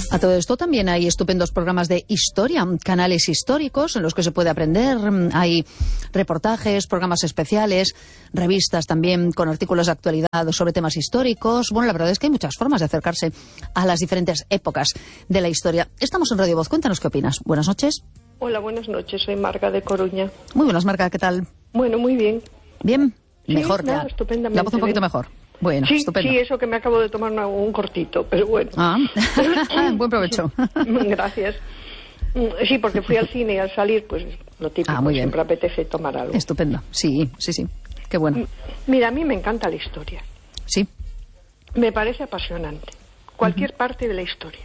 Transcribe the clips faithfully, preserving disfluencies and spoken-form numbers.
A todo esto también hay estupendos programas de historia, canales históricos en los que se puede aprender. Hay reportajes, programas especiales, revistas también con artículos de actualidad sobre temas históricos. Bueno, la verdad es que hay muchas formas de acercarse a las diferentes épocas de la historia. Estamos en Radio Voz. Cuéntanos qué opinas. Buenas noches. Hola, buenas noches. Soy Marga de Coruña. Muy buenas, Marga. ¿Qué tal? Bueno, muy bien. ¿Bien? Sí, Mejor nada, ya. estupendamente La voz un poquito bien. mejor. Bueno, sí, estupendo. sí, eso que me acabo de tomar una- un cortito, pero bueno. Ah, buen provecho. Gracias. Sí, porque fui al cine y al salir, pues lo típico, Ah, muy bien. siempre apetece tomar algo. Estupendo. Sí, sí, sí. Qué bueno. Mira, a mí me encanta la historia. Sí. Me parece apasionante. Cualquier parte de la historia.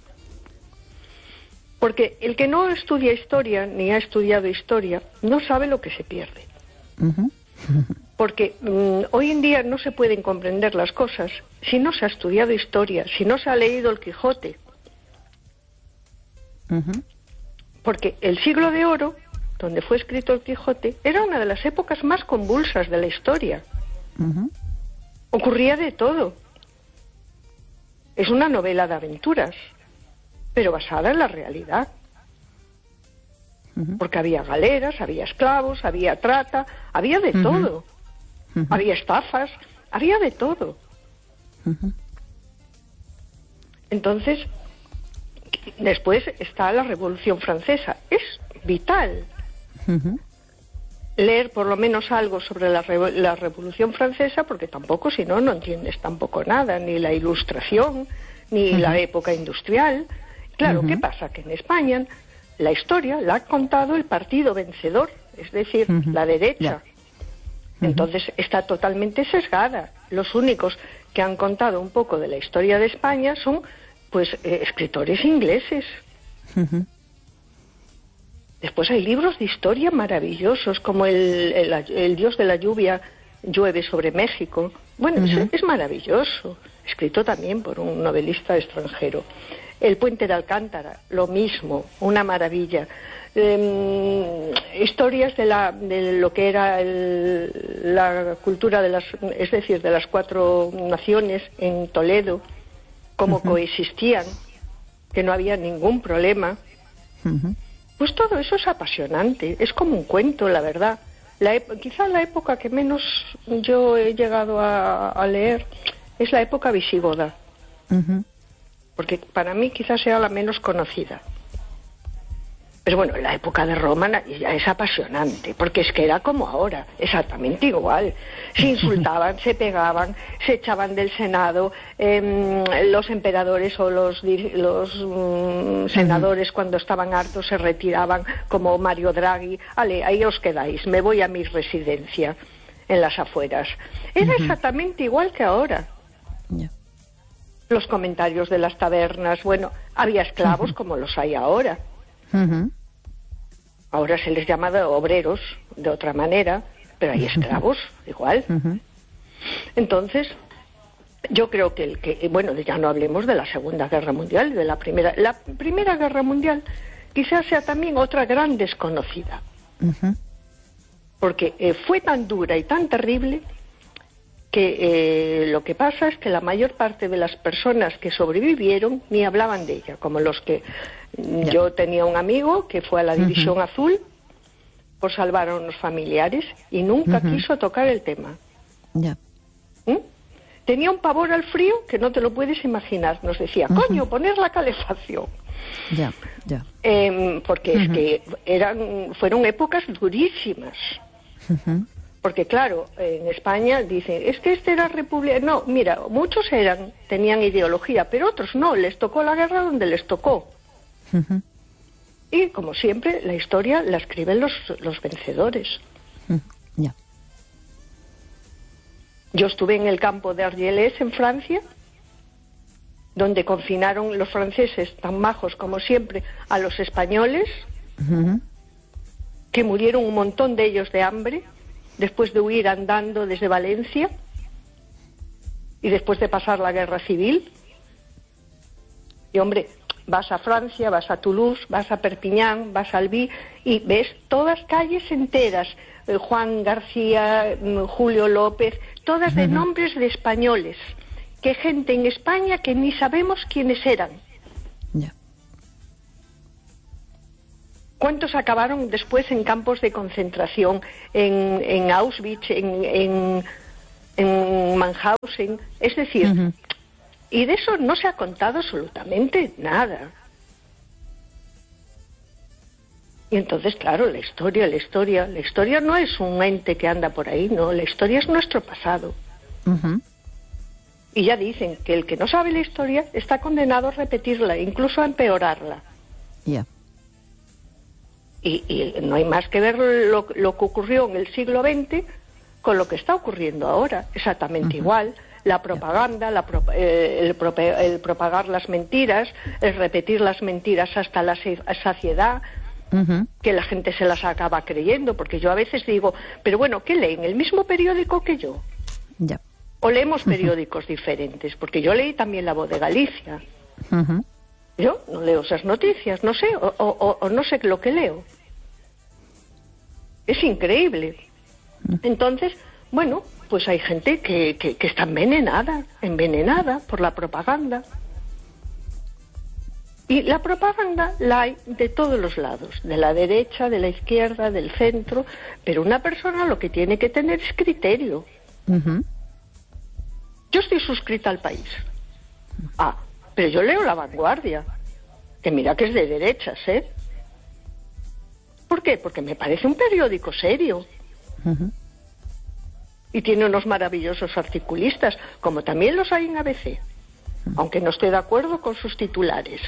Porque el que no estudia historia, ni ha estudiado historia, no sabe lo que se pierde. Ujú. Porque mm, hoy en día no se pueden comprender las cosas si no se ha estudiado historia, si no se ha leído el Quijote. Ujú. Porque el siglo de oro, donde fue escrito el Quijote, era una de las épocas más convulsas de la historia. Ujú. Ocurría de todo. Es una novela de aventuras, pero basada en la realidad. Ujú. Porque había galeras, había esclavos, había trata, había de Ujú. todo. Ujú. Había estafas, había de todo. Ujú. Entonces, después está la Revolución Francesa. Es vital Ujú. leer por lo menos algo sobre la, revo- la Revolución Francesa, porque tampoco, si no, no entiendes tampoco nada, ni la Ilustración, ni Ujú. la época industrial. Claro, Ujú. ¿qué pasa? Que en España la historia la ha contado el partido vencedor, es decir, Ujú. la derecha. Ya. Entonces está totalmente sesgada. Los únicos que han contado un poco de la historia de España son, pues, eh, escritores ingleses. Ujú. Después hay libros de historia maravillosos, como el, el, el Dios de la lluvia llueve sobre México. Bueno, Ujú. es, es maravilloso, escrito también por un novelista extranjero. El Puente de Alcántara, lo mismo, una maravilla. Eh, historias de, la, de lo que era el, la cultura de las, es decir, de las cuatro naciones en Toledo, cómo Ujú. coexistían, que no había ningún problema. Ujú. Pues todo eso es apasionante, es como un cuento, la verdad. La ep- quizá la época que menos yo he llegado a, a leer es la época visigoda, Ujú. porque para mí quizás sea la menos conocida. Pero bueno, la época de Roma na- ya es apasionante, porque es que era como ahora, exactamente igual. Se insultaban, se pegaban, se echaban del Senado, em, los emperadores o los, dir- los mm, senadores cuando estaban hartos se retiraban, como Mario Draghi. Ale, ahí os quedáis, me voy a mi residencia en las afueras. Era Ujú. exactamente igual que ahora. Ya. Los comentarios de las tabernas, bueno, había esclavos como los hay ahora. Ujú. Ahora se les llama de obreros de otra manera, pero hay esclavos igual. Ujú. Entonces, yo creo que, el que, bueno, ya no hablemos de la Segunda Guerra Mundial, de la Primera. La Primera Guerra Mundial quizás sea también otra gran desconocida, Ujú. porque eh, fue tan dura y tan terrible que eh, lo que pasa es que la mayor parte de las personas que sobrevivieron ni hablaban de ella, como los que mm, Ya. yo tenía un amigo que fue a la Ujú. División Azul por salvar a unos familiares y nunca Ujú. quiso tocar el tema. Ya. ¿Mm? Tenía un pavor al frío que no te lo puedes imaginar. Nos decía, Ujú. coño, poner la calefacción. Ya. Ya. Em, porque es Ujú. que eran, fueron épocas durísimas. Ujú. Porque claro, en España dicen, es que este era república. No, mira, muchos eran, tenían ideología, pero otros no, les tocó la guerra donde les tocó. Ujú. Y como siempre, la historia la escriben los, los vencedores. Ujú. Ya. Yo estuve en el campo de Argelès, en Francia, donde confinaron los franceses, tan majos como siempre, a los españoles, Ujú. que murieron un montón de ellos de hambre, después de huir andando desde Valencia y después de pasar la guerra civil. Y hombre, vas a Francia, vas a Toulouse, vas a Perpiñán, vas a Albi y ves todas calles enteras, eh, Juan García, mm, Julio López, todas de Ujú. nombres de españoles, que gente en España que ni sabemos quiénes eran. ¿Cuántos acabaron después en campos de concentración, en, en Auschwitz, en, en, en Mauthausen? Es decir, uh-huh. y de eso no se ha contado absolutamente nada. Y entonces, claro, la historia, la historia, la historia no es un ente que anda por ahí, no, la historia es nuestro pasado. Uh-huh. Y ya dicen que el que no sabe la historia está condenado a repetirla, incluso a empeorarla. Ya. Yeah. Y, y no hay más que ver lo, lo que ocurrió en el siglo veinte con lo que está ocurriendo ahora, exactamente uh-huh. igual. La propaganda, la pro, eh, el, pro, el propagar las mentiras, el repetir las mentiras hasta la saciedad, uh-huh. que la gente se las acaba creyendo, porque yo a veces digo, pero bueno, ¿qué leen? ¿El mismo periódico que yo? Ya. Yeah. ¿O leemos periódicos uh-huh. diferentes? Porque yo leí también La Voz de Galicia. Uh-huh. Yo no leo esas noticias, no sé, o, o, o no sé lo que leo. Es increíble. Entonces, bueno, pues hay gente que, que, que está envenenada, envenenada por la propaganda. Y la propaganda la hay de todos los lados, de la derecha, de la izquierda, del centro, pero una persona lo que tiene que tener es criterio. Uh-huh. Yo estoy suscrita al País. Ah, pero yo leo La Vanguardia, que mira que es de derechas, ¿eh? ¿Por qué? Porque me parece un periódico serio. Uh-huh. Y tiene unos maravillosos articulistas, como también los hay en A B C, uh-huh. aunque no estoy de acuerdo con sus titulares.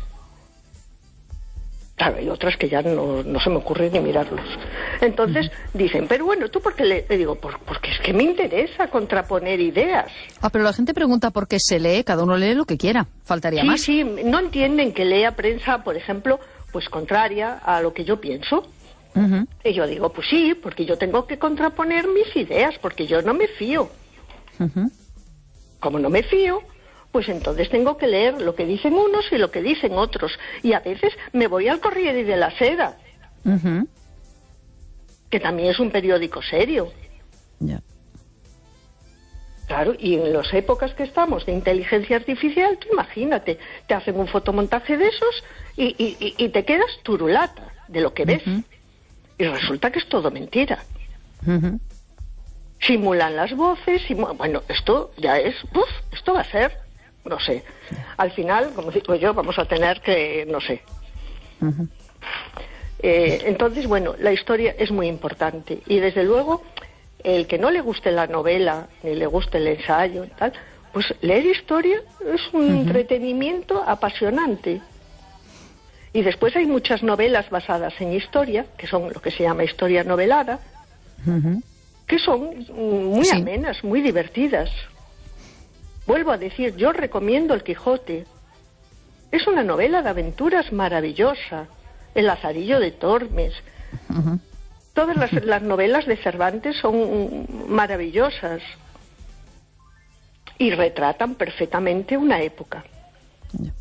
Claro, hay otras que ya no, no se me ocurre ni mirarlos. Entonces uh-huh. dicen, pero bueno, ¿tú por qué le, le digo? Por, porque es que me interesa contraponer ideas. Ah, pero la gente pregunta por qué se lee, cada uno lee lo que quiera, faltaría sí, más. Sí, sí, no entienden que lea prensa, por ejemplo, pues contraria a lo que yo pienso. Uh-huh. Y yo digo, pues sí, porque yo tengo que contraponer mis ideas, porque yo no me fío. Uh-huh. Como no me fío, pues entonces tengo que leer lo que dicen unos y lo que dicen otros. Y a veces me voy al Corriere de la Sera, uh-huh. que también es un periódico serio. Ya. Yeah. Claro, y en las épocas que estamos de inteligencia artificial, tú imagínate, te hacen un fotomontaje de esos y, y, y te quedas turulata de lo que ves. Uh-huh. Y resulta que es todo mentira. Uh-huh. Simulan las voces, simu- bueno, esto ya es, uf, esto va a ser, no sé. Al final, como digo yo, vamos a tener que, no sé. Uh-huh. Eh, entonces, bueno, la historia es muy importante. Y desde luego, el que no le guste la novela, ni le guste el ensayo y tal, pues leer historia es un uh-huh. entretenimiento apasionante. Y después hay muchas novelas basadas en historia, que son lo que se llama historia novelada, uh-huh. que son muy sí. amenas, muy divertidas. Vuelvo a decir, yo recomiendo El Quijote. Es una novela de aventuras maravillosa. El Lazarillo de Tormes. Uh-huh. Todas las, las novelas de Cervantes son maravillosas y retratan perfectamente una época. Yeah.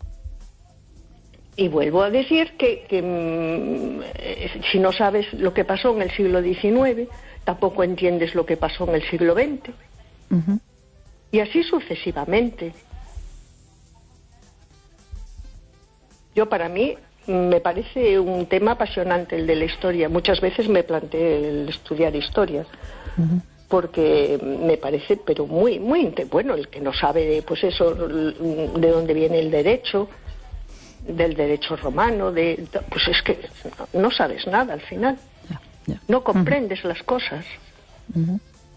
Y vuelvo a decir que, que mmm, si no sabes lo que pasó en el siglo diecinueve, tampoco entiendes lo que pasó en el siglo veinte. Uh-huh. Y así sucesivamente. Yo, para mí, me parece un tema apasionante el de la historia. Muchas veces me planteé el estudiar historia, uh-huh. porque me parece, pero muy, muy bueno, el que no sabe, pues eso, de dónde viene el derecho, del derecho romano, de, pues es que no sabes nada al final. Yeah, yeah. No comprendes uh-huh. las cosas. Uh-huh.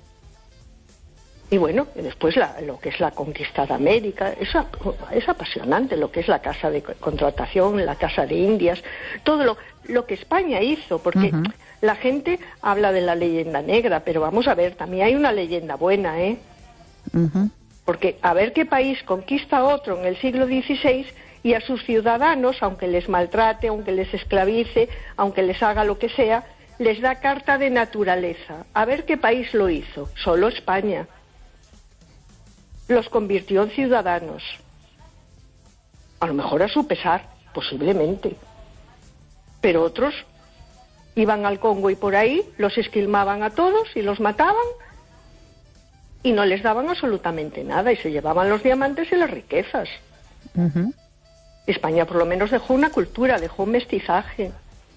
Y bueno, después la, lo que es la conquista de América, eso es apasionante, lo que es la casa de contratación, la casa de Indias, todo lo, lo que España hizo, porque uh-huh. la gente habla de la leyenda negra, pero vamos a ver, también hay una leyenda buena, ¿eh? Uh-huh. Porque a ver qué país conquista a otro en el siglo dieciséis y a sus ciudadanos, aunque les maltrate, aunque les esclavice, aunque les haga lo que sea, les da carta de naturaleza. A ver qué país lo hizo, solo España. Los convirtió en ciudadanos. A lo mejor a su pesar, posiblemente. Pero otros iban al Congo y por ahí los esquilmaban a todos y los mataban y no les daban absolutamente nada y se llevaban los diamantes y las riquezas. Uh-huh. España por lo menos dejó una cultura, dejó un mestizaje.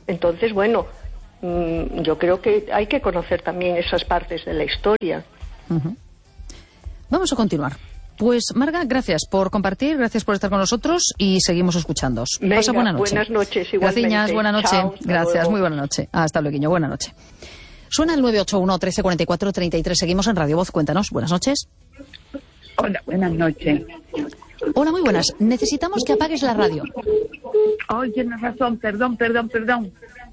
Entonces, bueno, mmm, yo creo que hay que conocer también esas partes de la historia. Uh-huh. Vamos a continuar. Pues, Marga, gracias por compartir, gracias por estar con nosotros y seguimos escuchándoos. Venga, Pasa buena noche. Buenas noches, igualmente. Gracias, buena noche. Chao, gracias, luego. Muy buena noche. Hasta luego, buena noche. Suena el nueve ocho uno, trece cuarenta y cuatro, treinta y tres. Seguimos en Radio Voz. Cuéntanos. Buenas noches. Hola, buenas noches. Hola, muy buenas. Necesitamos que apagues la radio. Ay, tienes razón, perdón, perdón, perdón.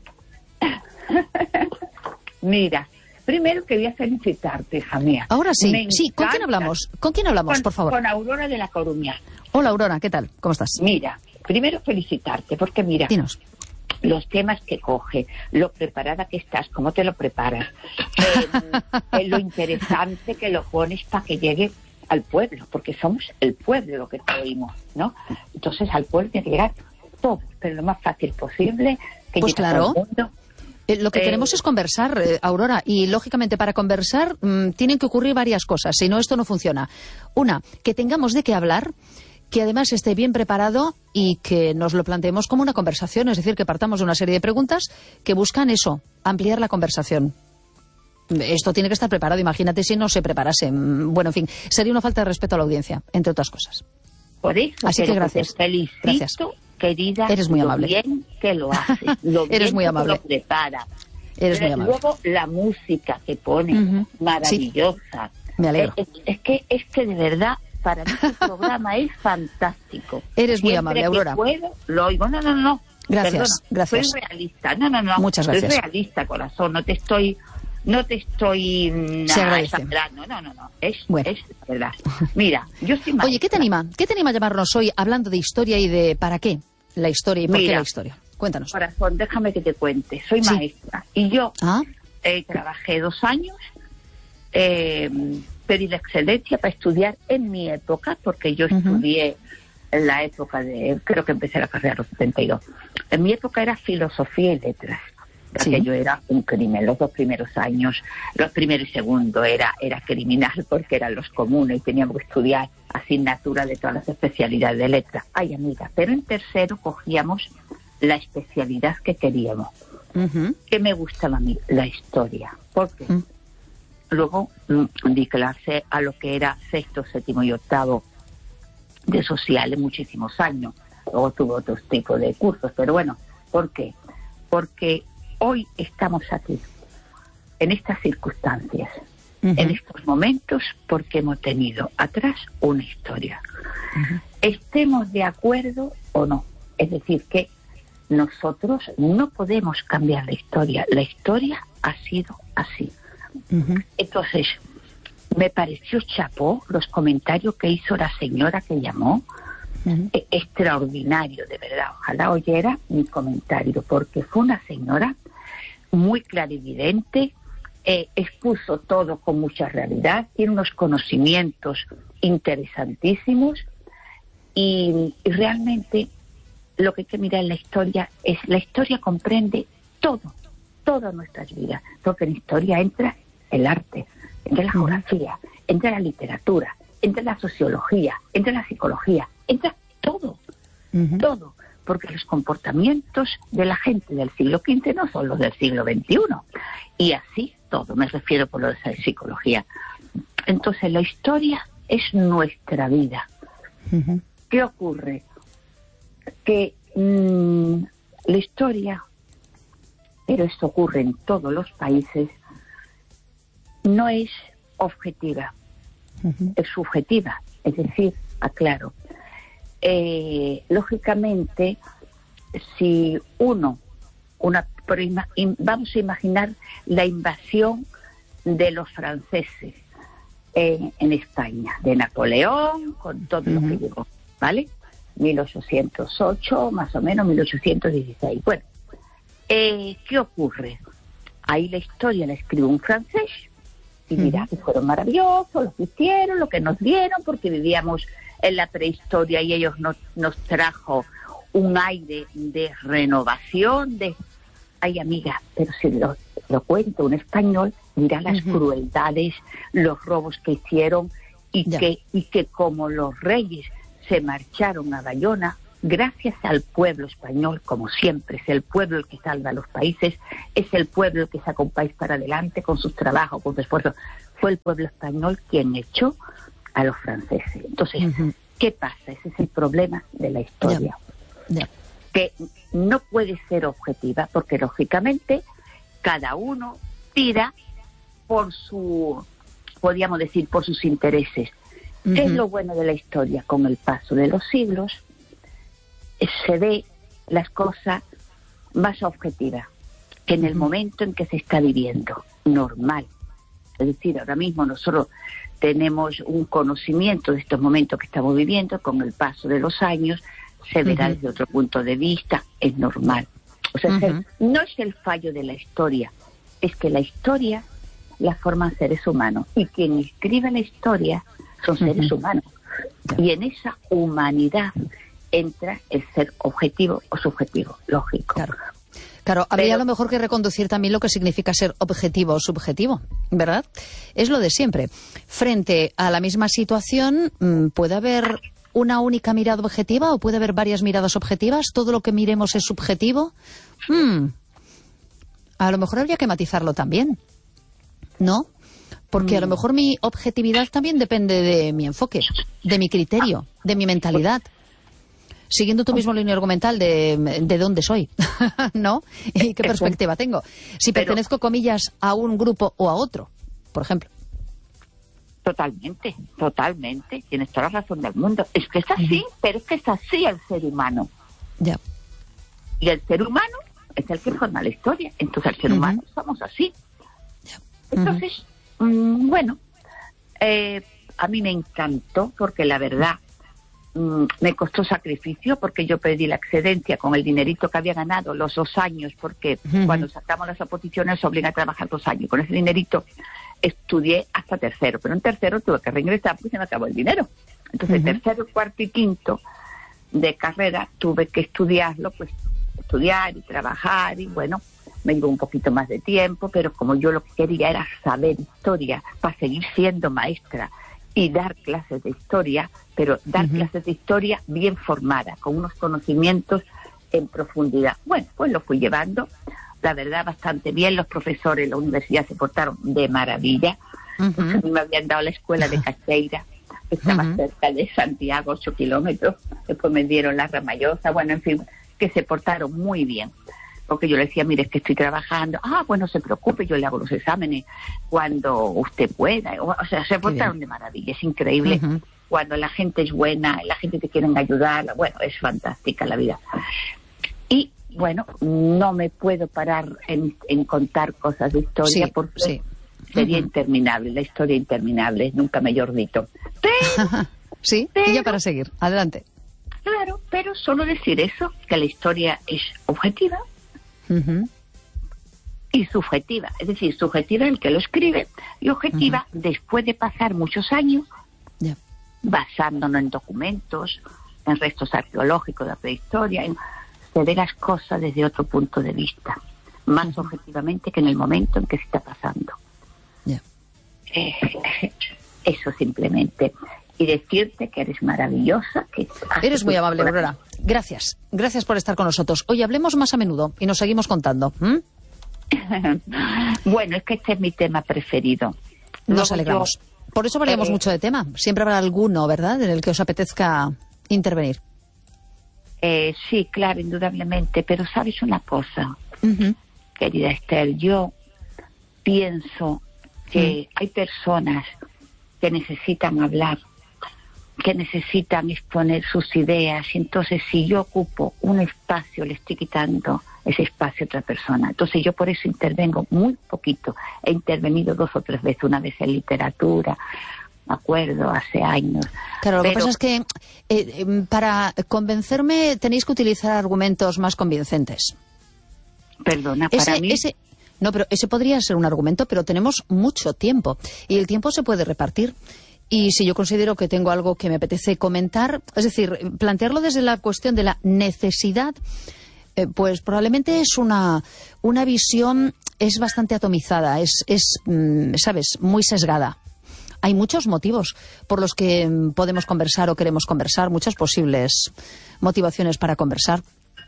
Mira, primero quería felicitarte, hija mía. Ahora sí, Me sí. ¿Con quién encanta. hablamos? ¿Con quién hablamos, Con, por favor? Con Aurora de La Coruña. Hola, Aurora, ¿qué tal? ¿Cómo estás? Mira, primero felicitarte, porque mira, Dinos. los temas que coge, lo preparada que estás, cómo te lo preparas, eh, eh, lo interesante que lo pones para que llegue al pueblo, porque somos el pueblo lo que te oímos, ¿no? Entonces al pueblo tiene que llegar todo, pero lo más fácil posible, que Pues llegue a claro. todo el mundo. Eh, lo que Eh, queremos es conversar, eh, Aurora, y lógicamente para conversar mmm, tienen que ocurrir varias cosas, si no esto no funciona. Una, que tengamos de qué hablar, que además esté bien preparado y que nos lo planteemos como una conversación, es decir, que partamos de una serie de preguntas que buscan eso, ampliar la conversación. Esto tiene que estar preparado, imagínate si no se preparase. Bueno, en fin, sería una falta de respeto a la audiencia, entre otras cosas. Por eso, Así que gracias. Te felicito, Gracias. querida. Eres muy lo amable. bien que lo haces, lo Eres bien muy que amable. lo prepara. Eres muy amable. Luego la música que pone, Ujú. maravillosa. Sí. Me alegro. Es, es que es que de verdad para mí este programa es fantástico. Eres muy Siempre amable, que Aurora. puedo, lo oigo. No, no, no. Gracias, Perdona, gracias. Soy realista. No, no, no. Muchas gracias. Soy realista, corazón. No te estoy, no te estoy mm, Se agradece. exagerando. No, no, no. Es, Bueno. es la verdad. Mira, yo soy maestra. Oye, ¿qué te anima? ¿Qué te anima a llamarnos hoy hablando de historia y de para qué la historia y por Mira, qué la historia? Cuéntanos. Corazón, déjame que te cuente. Soy Sí. maestra y yo Ah, eh, trabajé dos años, eh, pedí la excelencia para estudiar en mi época, porque yo Ujú. estudié en la época de, creo que empecé la carrera a los setenta y dos. En mi época era filosofía y letras. Sí. Aquello era un crimen. Los dos primeros años, los primero y segundo era, era criminal porque eran los comunes y teníamos que estudiar asignatura de todas las especialidades de letras. Ay, amiga, pero en tercero cogíamos la especialidad que queríamos. ujú. ¿Qué me gustaba a mí? La historia. Porque Mm. luego mm, di clase a lo que era sexto, séptimo y octavo de sociales muchísimos años. Luego tuve otros tipos de cursos, pero bueno, ¿por qué? Porque hoy estamos aquí, en estas circunstancias, Ujú. en estos momentos, porque hemos tenido atrás una historia. Ujú. Estemos de acuerdo o no. Es decir, que nosotros no podemos cambiar la historia. La historia ha sido así. Ujú. Entonces, me pareció chapó los comentarios que hizo la señora que llamó. Ujú. E- extraordinario, de verdad. Ojalá oyera mi comentario, porque fue una señora muy clarividente, eh, expuso todo con mucha realidad, tiene unos conocimientos interesantísimos y, y realmente lo que hay que mirar en la historia es, la historia comprende todo, todas nuestras vidas, porque en la historia entra el arte, entra la Ujú. geografía, entra la literatura, entra la sociología, entra la psicología, entra todo, Ujú. todo, porque los comportamientos de la gente del siglo quince no son los del siglo veintiuno, y así todo, me refiero por lo de esa psicología. Entonces la historia es nuestra vida. Ujú. ¿Qué ocurre? Que mmm, la historia, pero esto ocurre en todos los países, no es objetiva, Ujú. es subjetiva. Es decir, aclaro, eh, lógicamente, si uno, una, por ima- im- vamos a imaginar la invasión de los franceses eh, en España, de Napoleón, con todo lo que Ujú. llegó, ¿vale? mil ochocientos ocho, más o menos mil ochocientos dieciséis. Bueno, eh, ¿qué ocurre? Ahí la historia la escribe un francés y dirá Ujú. que fueron maravillosos, lo que hicieron, lo que nos dieron, porque vivíamos en la prehistoria y ellos nos, nos trajo un aire de renovación, de... Ay, amiga, pero si lo, lo cuenta un español, dirá las Ujú. crueldades, los robos que hicieron y Ya. que, y que como los reyes se marcharon a Bayona, gracias al pueblo español, como siempre, es el pueblo el que salva a los países, es el pueblo el que saca un país para adelante con sus trabajos, con su esfuerzo. Fue el pueblo español quien echó a los franceses. Entonces, uh-huh. ¿qué pasa? Ese es el problema de la historia. Yeah. Yeah. Que no puede ser objetiva, porque lógicamente cada uno tira por su, podríamos decir, por sus intereses. Uh-huh. ¿Qué es lo bueno de la historia? Con el paso de los siglos se ve las cosas más objetivas que en el momento en que se está viviendo, normal. Es decir, ahora mismo nosotros tenemos un conocimiento de estos momentos que estamos viviendo, con el paso de los años se verá uh-huh. desde otro punto de vista, es normal. O sea, uh-huh. no es el fallo de la historia, es que la historia la forman seres humanos, y quien escribe la historia son seres uh-huh. humanos. Y en esa humanidad entra el ser objetivo o subjetivo, lógico. Claro, claro habría Pero, a lo mejor que reconducir también lo que significa ser objetivo o subjetivo, ¿verdad? Es lo de siempre. Frente a la misma situación, ¿puede haber una única mirada objetiva o puede haber varias miradas objetivas? ¿Todo lo que miremos es subjetivo? Hmm. A lo mejor habría que matizarlo también, ¿no? Porque a lo mejor mi objetividad también depende de mi enfoque, de mi criterio, de mi mentalidad. Siguiendo tu mismo línea argumental de, de dónde soy, ¿no? Y qué perspectiva tengo. Si pero, pertenezco, comillas, a un grupo o a otro, por ejemplo. Totalmente, totalmente. Tienes toda la razón del mundo. Es que es así, uh-huh. pero es que es así el ser humano. Ya. Y el ser humano es el que forma la historia. Entonces el ser uh-huh. humano somos así. Ya. Entonces, uh-huh. mmm, bueno, eh, a mí me encantó porque la verdad me costó sacrificio, porque yo pedí la excedencia con el dinerito que había ganado los dos años, porque uh-huh. cuando sacamos las oposiciones se obliga a trabajar dos años. Con ese dinerito estudié hasta tercero, pero en tercero tuve que reingresar porque se me acabó el dinero. Entonces, uh-huh. tercero, cuarto y quinto de carrera tuve que estudiarlo, pues estudiar y trabajar, y bueno, me llevó un poquito más de tiempo, pero como yo lo que quería era saber historia para seguir siendo maestra y dar clases de historia, pero dar uh-huh. clases de historia bien formada, con unos conocimientos en profundidad. Bueno, pues lo fui llevando, la verdad, bastante bien. Los profesores de la universidad se portaron de maravilla. Uh-huh. A mí me habían dado la escuela de Cacheira, que estaba uh-huh. cerca de Santiago, ocho kilómetros. Después me dieron la Ramallosa, bueno, en fin, que se portaron muy bien. Porque yo le decía, mire, es que estoy trabajando. Ah, pues no se preocupe, yo le hago los exámenes cuando usted pueda. O, o sea, se portaron de maravilla, es increíble. Uh-huh. Cuando la gente es buena, la gente te quiere ayudar, bueno, es fantástica la vida. Y, bueno, no me puedo parar en, en contar cosas de historia, sí, porque sí. sería uh-huh. interminable, la historia interminable, nunca mejor dicho. Pero, sí, pero, y ya para seguir, adelante. Claro, pero solo decir eso, que la historia es objetiva, Uh-huh. y subjetiva, es decir, subjetiva el que lo escribe y objetiva uh-huh. después de pasar muchos años yeah. basándonos en documentos, en restos arqueológicos de la prehistoria, en, se ve las cosas desde otro punto de vista, más uh-huh. objetivamente que en el momento en que se está pasando. Yeah. Eh, eso simplemente. Y decirte que eres maravillosa. Que eres muy amable, Aurora. Gracias. Gracias por estar con nosotros. Oye, hablemos más a menudo y nos seguimos contando. ¿Mm? Bueno, es que este es mi tema preferido. Nos Luego alegramos. Yo, por eso variamos eh, mucho de tema. Siempre habrá alguno, ¿verdad?, en el que os apetezca intervenir. Eh, sí, claro, indudablemente. Pero ¿sabes una cosa? Uh-huh. Querida Esther, yo pienso que uh-huh. hay personas que necesitan hablar, que necesitan exponer sus ideas, y entonces si yo ocupo un espacio, le estoy quitando ese espacio a otra persona. Entonces yo por eso intervengo muy poquito. He intervenido dos o tres veces, una vez en literatura, me acuerdo, hace años. Claro, lo Pero, que pasa es que eh, para convencerme tenéis que utilizar argumentos más convincentes. Perdona, para ese, mí... Ese... No, pero ese podría ser un argumento, pero tenemos mucho tiempo y el tiempo se puede repartir. Y si yo considero que tengo algo que me apetece comentar, es decir, plantearlo desde la cuestión de la necesidad, eh, pues probablemente es una, una visión, es bastante atomizada, es, es, ¿sabes?, muy sesgada. hay muchos motivos por los que podemos conversar o queremos conversar, muchas posibles motivaciones para conversar.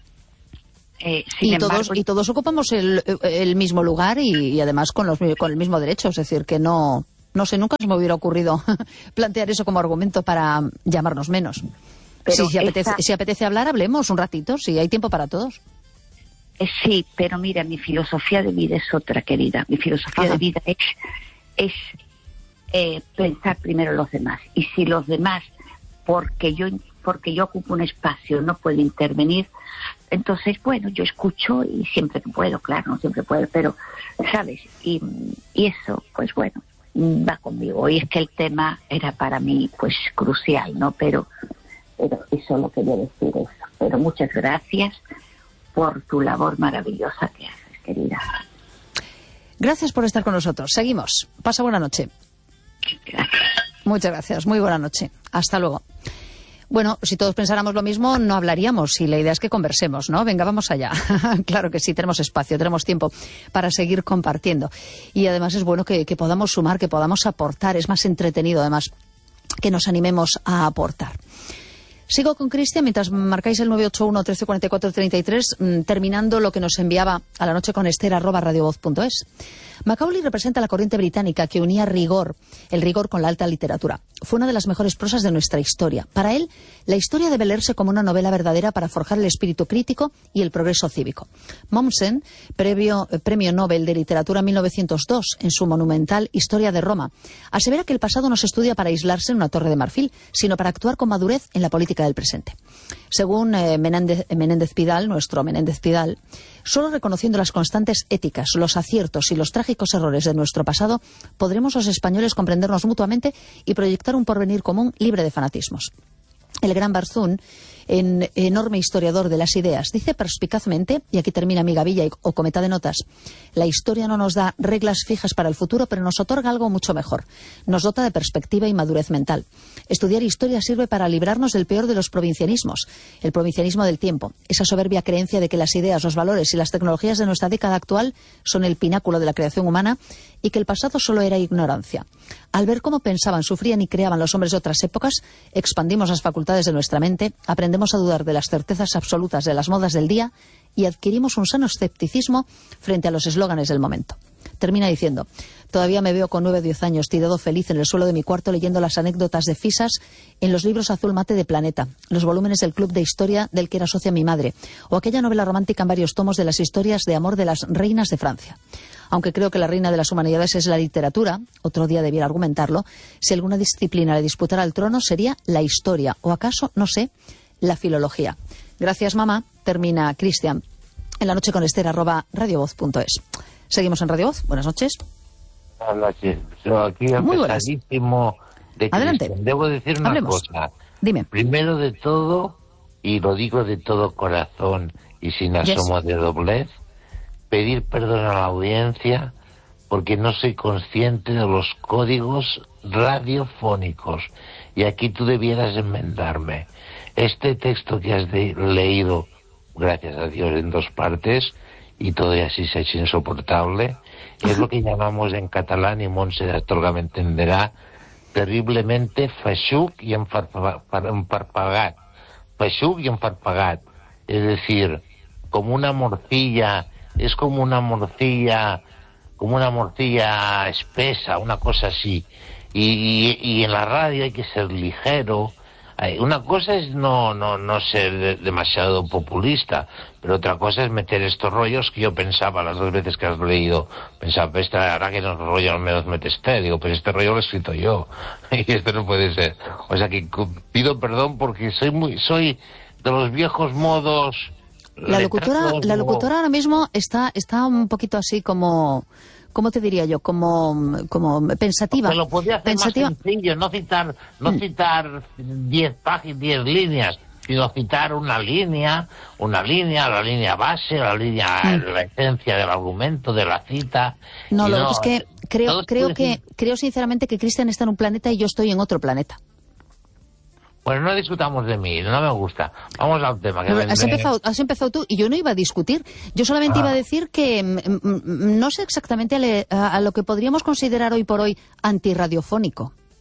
Eh, y, embargo, todos, y todos ocupamos el, el mismo lugar y, y además con, los, con el mismo derecho. Es decir, que no, no sé, nunca se me hubiera ocurrido plantear eso como argumento para llamarnos menos. Pero si, si, apetece, esa... si apetece hablar, hablemos un ratito, si hay tiempo para todos. Eh, sí, pero mira, mi filosofía de vida es otra, querida. Mi filosofía Ajá. de vida es, es eh, pensar primero en los demás. Y si los demás, porque yo, porque yo ocupo un espacio, no puedo intervenir, entonces, bueno, yo escucho y siempre que puedo, claro, no siempre puedo, pero, ¿sabes? Y, y eso, pues bueno, va conmigo. Y es que el tema era para mí, pues, crucial, ¿no? Pero, pero solo quería decir eso. Pero muchas gracias por tu labor maravillosa que haces, querida. Gracias por estar con nosotros. Seguimos. Pasa buena noche. Gracias. Muchas gracias. Muy buena noche. Hasta luego. Bueno, si todos pensáramos lo mismo, no hablaríamos, y la idea es que conversemos, ¿no? Venga, vamos allá. Claro que sí, tenemos espacio, tenemos tiempo para seguir compartiendo. Y además es bueno que, que podamos sumar, que podamos aportar. Es más entretenido, además, que nos animemos a aportar. Sigo con Cristian mientras marcáis el nueve ocho uno, trece cuarenta y cuatro, treinta y tres, mmm, terminando lo que nos enviaba a la noche con Esther arroba radiovoz punto es. Macaulay representa la corriente británica que unía rigor, el rigor con la alta literatura. Fue una de las mejores prosas de nuestra historia. Para él, la historia debe leerse como una novela verdadera para forjar el espíritu crítico y el progreso cívico. Mommsen, previo, eh, premio Nobel de Literatura mil novecientos dos, en su monumental Historia de Roma, asevera que el pasado no se estudia para aislarse en una torre de marfil, sino para actuar con madurez en la política del presente. Según eh, Menéndez, Menéndez Pidal, nuestro Menéndez Pidal, solo reconociendo las constantes éticas, los aciertos y los trágicos errores de nuestro pasado, podremos los españoles comprendernos mutuamente y proyectar un porvenir común libre de fanatismos. El gran Barzún, en, enorme historiador de las ideas, dice perspicazmente, y aquí termina mi gavilla o cometa de notas: la historia no nos da reglas fijas para el futuro, pero nos otorga algo mucho mejor. Nos dota de perspectiva y madurez mental. Estudiar historia sirve para librarnos del peor de los provincianismos, el provincianismo del tiempo, esa soberbia creencia de que las ideas, los valores y las tecnologías de nuestra década actual son el pináculo de la creación humana y que el pasado solo era ignorancia. Al ver cómo pensaban, sufrían y creaban los hombres de otras épocas, expandimos las facultades de nuestra mente, aprendemos a dudar de las certezas absolutas de las modas del día y adquirimos un sano escepticismo frente a los eslóganes del momento. Termina diciendo: todavía me veo con nueve o diez años tirado feliz en el suelo de mi cuarto leyendo las anécdotas de Fisas en los libros azul mate de Planeta, los volúmenes del Club de Historia del que era socia mi madre, o aquella novela romántica en varios tomos de las historias de amor de las reinas de Francia. Aunque creo que la reina de las humanidades es la literatura, otro día debiera argumentarlo, si alguna disciplina le disputara el trono sería la historia, o acaso, no sé, la filología. Gracias, mamá. Termina Cristian en la noche con Esther arroba radiovoz punto es. Seguimos en Radio Voz. Buenas noches. Buenas noches. Yo aquí Muy buenas. De Adelante. Debo decir una Hablemos. cosa. Dime. Primero de todo, y lo digo de todo corazón y sin asomo yes. de doblez, pedir perdón a la audiencia porque no soy consciente de los códigos radiofónicos. Y aquí tú debieras enmendarme. Este texto que has de, leído, gracias a Dios, en dos partes, y todavía así se ha hecho insoportable, es lo que llamamos en catalán, y Montse de Astorga me entenderá, terriblemente feixuc y emparpagat. Feixuc y emparpagat. Es decir, como una morcilla, es como una morcilla, como una morcilla espesa, una cosa así. Y, y, y en la radio hay que ser ligero. Una cosa es no no no ser demasiado populista, pero otra cosa es meter estos rollos que yo pensaba las dos veces que has leído, pensaba, esta ahora que los rollos me los metes usted, digo, pero este rollo lo he escrito yo, y esto no puede ser. O sea que pido perdón porque soy muy soy de los viejos modos. La locutora, la locutora ahora mismo está está un poquito así como... ¿Cómo te diría yo? Como, como pensativa. Se lo podría hacer pensativa. Más sencillo, no citar no mm. citar diez páginas, diez líneas, sino citar una línea, una línea, la línea base, la línea, mm. la esencia del argumento, de la cita. No, lo no, es que creo, creo que creo sinceramente que Cristian está en un planeta y yo estoy en otro planeta. Bueno, no discutamos de mí, no me gusta. Vamos al tema. Que has, me... empezado, has empezado tú y yo no iba a discutir. Yo solamente ah. iba a decir que m, m, no sé exactamente a, le, a, a lo que podríamos considerar hoy por hoy antirradiofónico.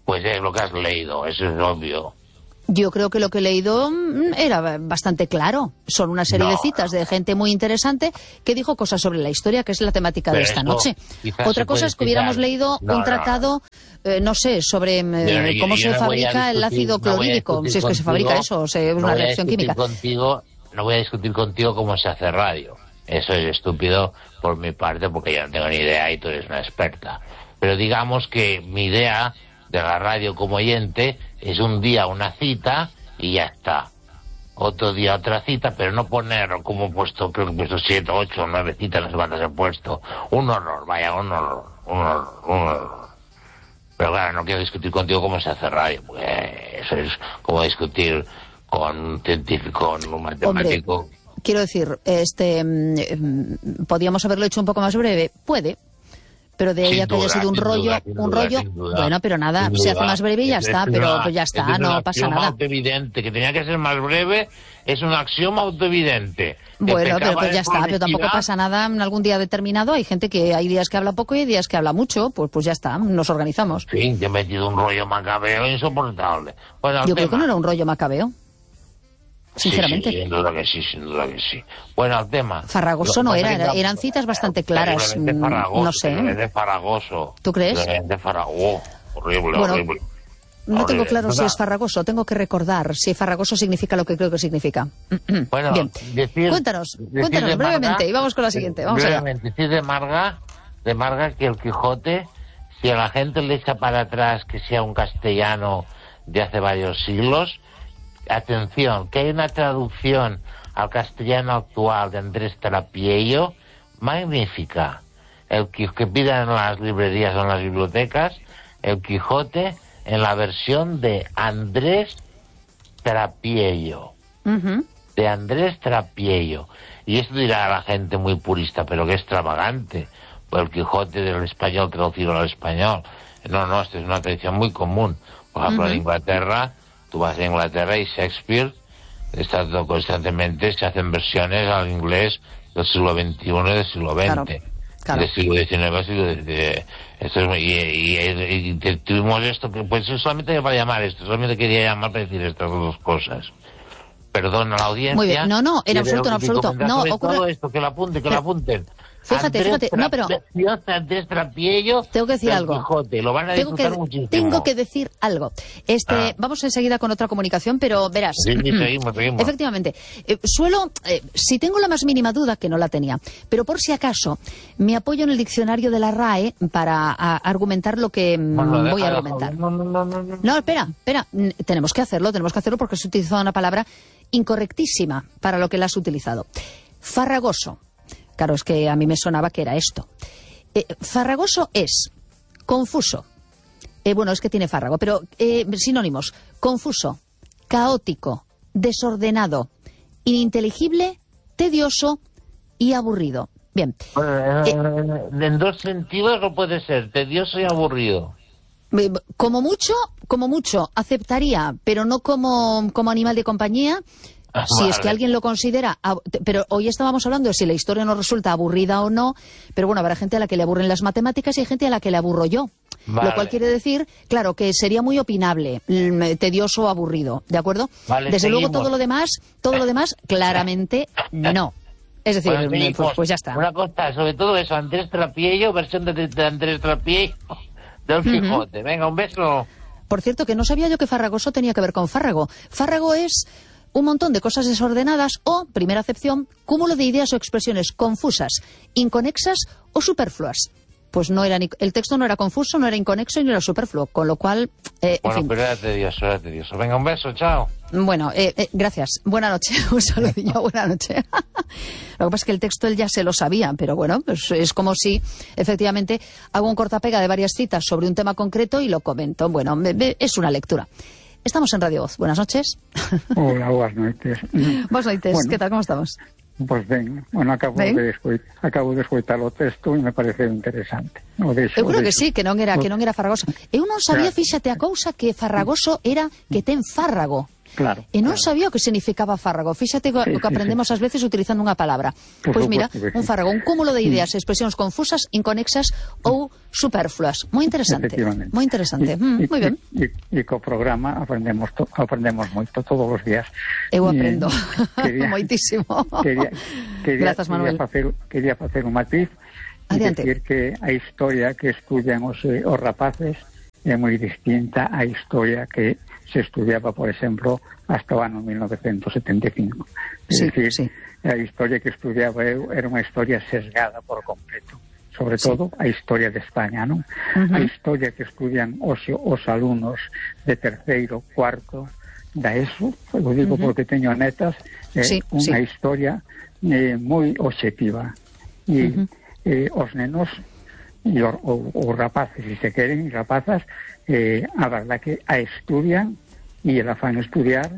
Pues es lo que has leído, eso es obvio. Yo creo que lo que he leído era bastante claro. Son una serie No, de citas de gente muy interesante que dijo cosas sobre la historia, que es la temática Pero de esta esto noche. quizás Otra se cosa puede es que hubiéramos citar. leído No, un no, tratado, eh, no sé, sobre eh, Yo- yo- cómo yo se no voy a fabrica el discutir- ácido no voy a clorhídrico, discutir si es que se fabrica contigo, eso, o sea, es no una voy a reacción discutir química. Contigo, no voy a discutir contigo cómo se hace radio. Eso es estúpido por mi parte, porque yo no tengo ni idea y tú eres una experta. Pero digamos que mi idea de la radio como oyente es un día una cita y ya está. Otro día otra cita, pero no poner como he puesto, creo que he puesto siete, ocho, nueve citas, no sé cuántas he puesto. Un horror, vaya, un horror, un horror, un horror. Pero claro, no quiero discutir contigo cómo se hace radio, porque eso es como discutir con un científico, con un matemático. Hombre, quiero decir, este, mm, podíamos haberlo hecho un poco más breve, puede, pero de Sin ella que haya duda, sido un sin rollo, duda, sin un duda, rollo, sin duda. bueno, pero nada, Sin se hace duda. más breve y ya Es- está, es pero una- pues ya es está, un no pasa axioma nada. autoevidente, que tenía que ser más breve, es un axioma autoevidente. Que Bueno, pero pecaba pues de ya está, pero tampoco proliquidad. pasa nada en algún día determinado. Hay gente que hay días que habla poco y hay días que habla mucho, pues pues ya está, nos organizamos. En fin, te he metido un rollo macabeo insoportable. Bueno, al Yo creo que tema. no era un rollo macabeo, sinceramente. Sí, sí, sin duda que sí, sin duda que sí. Bueno, al tema. Farragoso Lo no que era, pasa es que eran citas bastante claras, terriblemente mm, farragoso, no sé. terriblemente farragoso. ¿Tú crees? Terriblemente farragoso. Horrible, Bueno, horrible. No tengo Horrible. claro si Nada. es farragoso, tengo que recordar si farragoso significa lo que creo que significa. Bueno, Bien, decir- cuéntanos, decir cuéntanos de brevemente Marga- y vamos con la siguiente, vamos allá. brevemente, decir de Marga, de Marga que el Quijote, si a la gente le echa para atrás que sea un castellano de hace varios siglos, atención, que hay una traducción al castellano actual de Andrés Trapiello magnífica. El Qui- que pidan en las librerías o en las bibliotecas el Quijote en la versión de Andrés Trapiello. Ujú. De Andrés Trapiello. Y esto dirá a la gente muy purista, pero qué extravagante. Pues el Quijote del español traducido al español. No, no, esto es una tradición muy común. Por ejemplo, en Inglaterra, tú vas a Inglaterra y Shakespeare está todo constantemente, se hacen versiones al inglés del siglo veintiuno y del siglo veinte. Claro, claro. Del siglo diecinueve al siglo de, esto es, y, y, y, y te- tuvimos esto, que pues solamente para llamar esto, solamente quería llamar para decir estas dos cosas. Perdón a la audiencia. Muy bien. No, no, en Y absoluto, en y absoluto. comentar No, sobre ocurre- todo esto, que lo apunten, que Pero- lo apunten. Fíjate, Andrés fíjate, no, pero- Tra- Andrés Trapiello Tengo que decir del algo. Quijote, lo van a Tengo disfrutar que, muchísimo. tengo que decir algo. Este, Ah. Vamos enseguida con otra comunicación, pero verás. Sí, sí, seguimos, seguimos. Efectivamente. Eh, suelo, eh, si tengo la más mínima duda, que no la tenía, pero por si acaso, me apoyo en el diccionario de la R A E para a, argumentar lo que mm, Bueno, voy a déjalo, argumentar. No, no, no, no, no. No, espera, espera. Mm, Tenemos que hacerlo, tenemos que hacerlo porque se ha utilizado una palabra incorrectísima para lo que la has utilizado. Farragoso. Claro, es que a mí me sonaba que era esto. Eh, farragoso es confuso. Eh, bueno, es que tiene fárrago, pero eh, sinónimos. Confuso, caótico, desordenado, ininteligible, tedioso y aburrido. Bien. Eh, en dos sentidos no puede ser, tedioso y aburrido. Eh, Como mucho, como mucho, aceptaría, pero no como, como animal de compañía. Ah, Si es vale. que alguien lo considera... ab- Pero hoy estábamos hablando de si la historia nos resulta aburrida o no, pero bueno, habrá gente a la que le aburren las matemáticas y hay gente a la que le aburro yo. Vale. Lo cual quiere decir, claro, que sería muy opinable, mm, tedioso o aburrido, ¿de acuerdo? Vale, Desde luego seguimos. todo lo demás, todo lo demás, claramente no. Es decir, Bueno, mm, pues, seguimos. pues ya está. Una cosa, sobre todo eso, Andrés Trapiello, versión de, de Andrés Trapiello del Quijote. Venga, un beso. Por cierto, que no sabía yo que farragoso tenía que ver con fárrago. Fárrago es un montón de cosas desordenadas o, primera acepción, cúmulo de ideas o expresiones confusas, inconexas o superfluas. Pues no era ni, el texto no era confuso, no era inconexo ni era superfluo, con lo cual, eh, en Bueno, fin. pero era tedioso, era tedioso. Venga, un beso, chao. Bueno, eh, eh, gracias. Buena noche. Un saludillo, buena noche. Lo que pasa es que el texto él ya se lo sabía, pero bueno, pues es como si efectivamente hago un cortapega de varias citas sobre un tema concreto y lo comento. Bueno, me- me- es una lectura. Estamos en Radio Voz. Buenas noches. Hola, buenas noches. Buenas noches. Bueno. ¿Qué tal? ¿Cómo estamos? Pues ben, bueno, acabo Ben. de escoitar, acabo de escoitar o texto e me parece interesante. O deixo, Eu creo o que deixo. sí, que non era que non era farragoso. Eu non sabía, Claro. fíxate a cousa, que farragoso era que ten fárrago. Claro, e non claro. sabía o que significaba fárrago. Fíxate o Sí, que sí, aprendemos sí. ás veces utilizando unha palabra. Por Pois mira, supuesto que un sí. fárrago, un cúmulo de ideas e expresións confusas, inconexas ou superfluas. Moi interesante. Efectivamente. Moi interesante. E, Mm, moi ben. E, e, e co programa aprendemos to, aprendemos moito todos os días. Eu E aprendo quería- moitísimo. Quería, quería, Grazas, Manuel. Quería facer, quería facer un matiz e Adiante. decir que a historia que estudian os, eh, os rapaces é moi distinta á historia que se estudiaba, por exemplo, hasta o ano mil novecentos setenta e cinco. É Sí, dicir, sí. a historia que estudiaba eu era unha historia sesgada por completo. Sobre Sí. todo a historia de España, non? Uh-huh. A historia que estudian os, os alumnos de terceiro, cuarto da ESO, eu digo Uh-huh. porque teño netas, é Sí, unha sí. historia eh, moi obxectiva. E Uh-huh. eh, os nenos e os, os rapaces, se se queren, rapazas, eh, a verdad que a estudian e la fan estudiar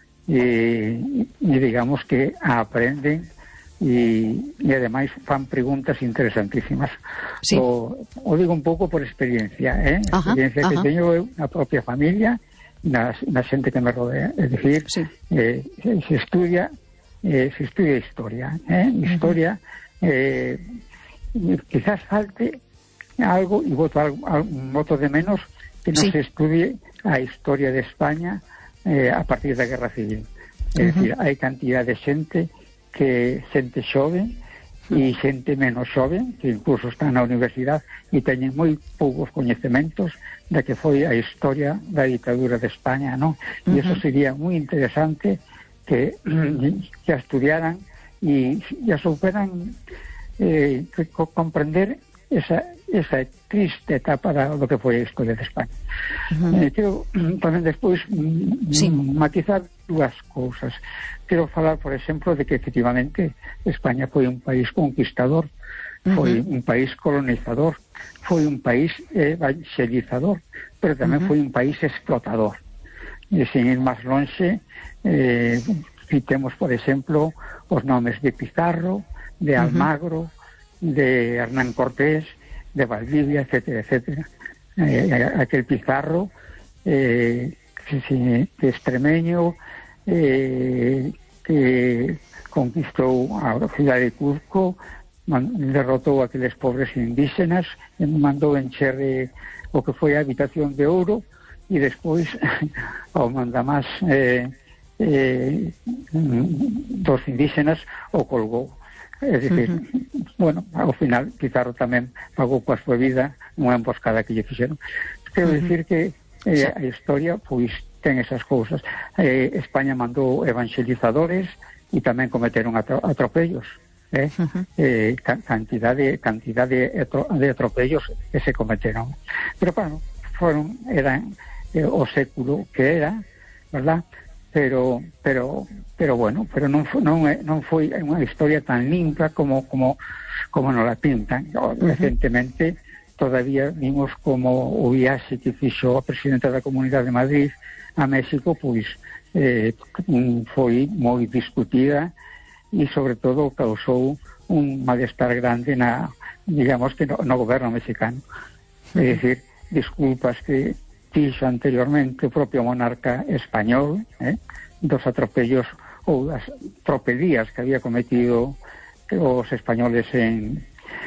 e, e digamos que a aprenden e, e ademais fan preguntas interesantísimas. Sí. O, o digo un pouco por experiencia, eh? Ajá, experiencia que ajá. teño eu na propia familia, na, na xente que me rodea, é dicir, Sí. eh, se, se estudia eh, se estudia historia, eh? Historia, eh, quizás falte algo, y voto, algo, un voto de menos, que no Sí. se estudie a historia de España eh, a partir da Guerra Civil. É Uh-huh. dicir, hai cantidad de xente que xente xoven e xente menos xoven, que incluso están na universidade e teñen moi poucos coñecementos da que foi a historia da ditadura de España, non? E Uh-huh. eso sería moi interesante que, que a estudiaran e, e a souperan eh, que, co, comprender esa, esa triste etapa da, do que foi a historia de España. Uh-huh. Eh, quero tamén despois mm, Sí. matizar dúas cousas. Quero falar, por exemplo, de que efectivamente España foi un país conquistador, foi Uh-huh. un país colonizador, foi un país evangelizador, pero tamén Uh-huh. foi un país explotador. E sin ir máis lonxe, eh, citemos, por exemplo, os nomes de Pizarro, de Almagro, de Hernán Cortés, de Valdivia, etcétera, etcétera. Eh, aquel Pizarro, eh, que, que extremeño, eh, que conquistou a cidade de Cuzco, man, derrotou a aqueles pobres indígenas, e mandou encher eh, o que foi a habitación de ouro, e despois ao mandamás eh, eh, dos indígenas o colgou. É dicir, uh-huh. bueno, ao final Pizarro tamén pagou coa súa vida unha emboscada que lle fixeron. Quero uh-huh. dicir que eh, a historia pois ten esas cousas. Eh, España mandou evangelizadores e tamén cometeron atro atropellos. Eh? Uh-huh. Eh, ca cantidade, cantidade de atropellos que se cometeron. Pero, bueno, foron, eran eh, o século que era, verdad? Pero, pero, pero bueno, pero non foi, non, non foi unha historia tan limpa como como como nos la pintan. Uh-huh. Recentemente todavía vimos como o viaxe que fixo a presidenta da Comunidade de Madrid a México, pois eh, foi moi discutida e sobre todo causou un malestar grande na, digamos que no, no goberno mexicano. Uh-huh. É dicir, disculpas que fixo anteriormente o propio monarca español, eh, dos atropellos ou das tropelías que había cometido os españoles en,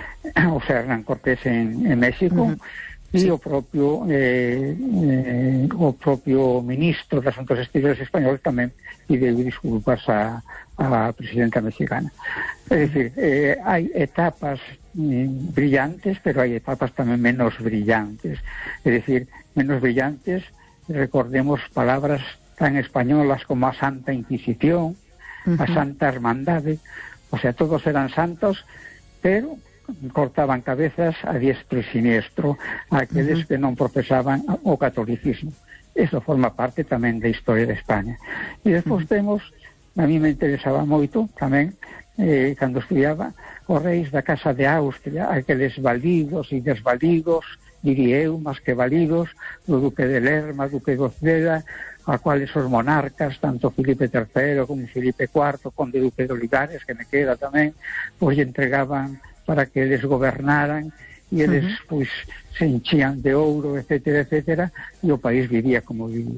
o sea, Hernán Cortés en, en México, uh-huh. e sí. o propio eh, eh, o propio ministro de Asuntos Exteriores español tamén pideu disculpas a, a presidenta mexicana. É dicir, eh, hai etapas mm, brillantes, pero hai etapas tamén menos brillantes. É dicir, menos brillantes, recordemos palabras tan españolas como a Santa Inquisición, uh-huh. a Santa Hermandade, o sea, todos eran santos, pero cortaban cabezas a diestro e siniestro a aqueles uh-huh. que non profesaban o catolicismo. Eso forma parte tamén da historia de España. E despois uh-huh. temos, a mí me interesaba moito tamén, eh, cando estudiaba, os reis da Casa de Austria, aqueles validos e desvalidos, diría eu, máis que validos, do Duque de Lerma, Duque de Oceda, a cuales os monarcas, tanto Filipe terceiro como Filipe cuarto, conde Duque de Olivares, que me queda tamén, pois entregaban para que eles gobernaran, e eles, uh-huh. pois, se enchían de ouro, etcétera, etcétera, e o país vivía como vivía.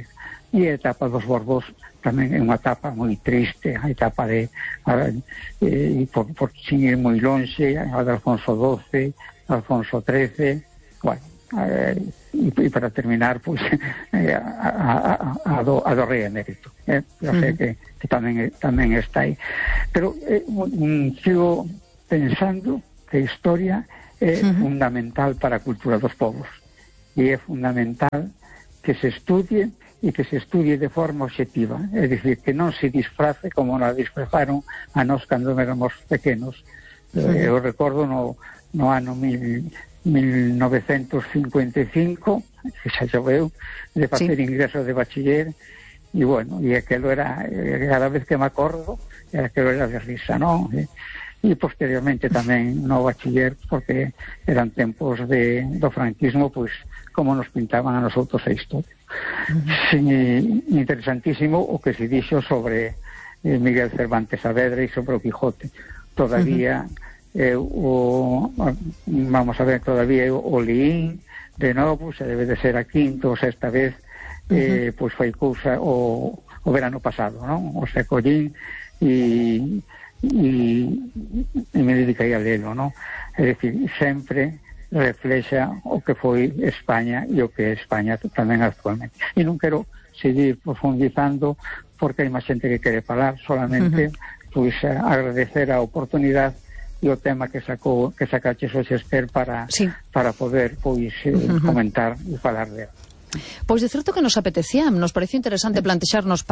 e a etapa dos Borbós tamén é unha etapa moi triste, a etapa de a, eh, por, por sin ir moi lonxe, a de Alfonso doce, Alfonso trece, bueno, eh, e, e para terminar, pois, eh, a, a, a, a, do, a do rei emérito, eh? Eu sei que, que tamén, tamén está aí. Pero eh, um, sigo pensando que a historia é uh-huh. fundamental para a cultura dos povos, e é fundamental que se estudie e que se estudie de forma obxectiva, é dicir, que non se disfrace como nos disfrazaron a nós cando éramos pequenos. Sí. Eu recordo no, no ano mil, mil novecentos cincuenta e cinco, que xa choveu, de facer sí. ingreso de bachiller, e bueno, e aquelo era, cada vez que me acordo, aquelo era de risa, non? E, e posteriormente tamén no bachiller, porque eran tempos de, do franquismo, pois como nos pintaban a nosotros a historia. Uh-huh. Sí, interesantísimo o que se dixo sobre eh, Miguel Cervantes Saavedra e sobre o Quijote. Todavía uh-huh. eh, o, vamos a ver, todavía o leín de novo, se debe de ser a quinta ou sexta vez, eh, uh-huh. pois foi cousa o, o verano pasado, non? O se collín e e, e me dediquei a lelo, non? É dicir, sempre reflexa o que foi España e o que é España tamén actualmente. E non quero seguir profundizando porque hai máis xente que quere falar, solamente uh-huh. pois agradecer a oportunidade e o tema que sacou que sacaches o Xester para sí. para poder pois uh-huh. comentar e falar de. Pois de certo que nos apetecía, nos pareció interesante plantexarnos